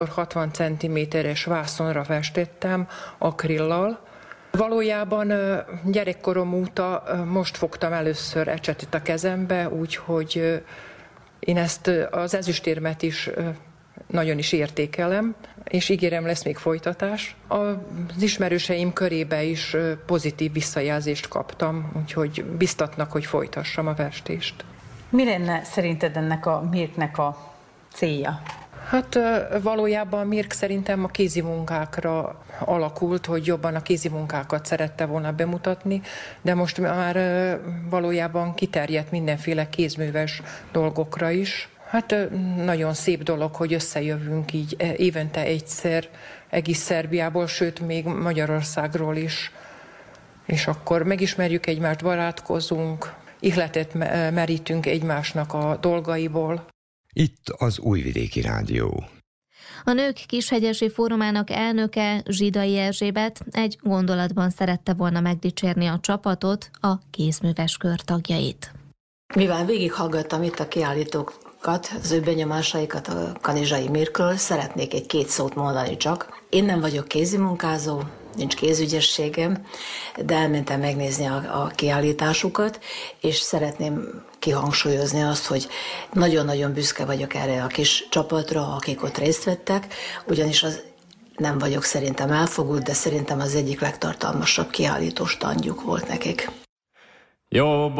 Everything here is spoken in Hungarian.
60 cm-es vászonra festettem akrillal. Valójában gyerekkorom óta most fogtam először ecsetet a kezembe, úgyhogy én ezt az ezüstérmet is nagyon is értékelem, és ígérem, lesz még folytatás. Az ismerőseim körébe is pozitív visszajelzést kaptam, úgyhogy biztatnak, hogy folytassam a festést. Mi lenne szerinted ennek a Mirknek a célja? Hát valójában Mirk szerintem a kézimunkákra alakult, hogy jobban a kézimunkákat szerette volna bemutatni, de most már valójában kiterjedt mindenféle kézműves dolgokra is. Hát nagyon szép dolog, hogy összejövünk így évente egyszer egész Szerbiából, sőt még Magyarországról is, és akkor megismerjük egymást, barátkozunk, ihletet merítünk egymásnak a dolgaiból. Itt az Újvidéki Rádió. A Nők Kishegyesi Fórumának elnöke, Zsidai Erzsébet egy gondolatban szerette volna megdicsérni a csapatot, a kézműves kör tagjait. Mivel végighallgattam itt a kiállítókat, az ő benyomásaikat a kanizsai Mirkről, szeretnék egy-két szót mondani csak. Én nem vagyok kézimunkázó, nincs kézügyességem, de elmentem megnézni a kiállításukat, és szeretném kihangsúlyozni azt, hogy nagyon-nagyon büszke vagyok erre a kis csapatra, akik ott részt vettek, ugyanis az nem vagyok szerintem elfogult, de szerintem az egyik legtartalmasabb kiállító standjuk volt nekik. Jó